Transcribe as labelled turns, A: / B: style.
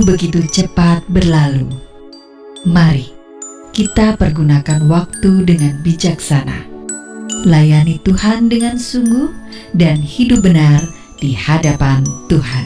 A: Waktu begitu cepat berlalu. Mari kita pergunakan waktu dengan bijaksana. Layani Tuhan dengan sungguh dan hidup benar di hadapan Tuhan.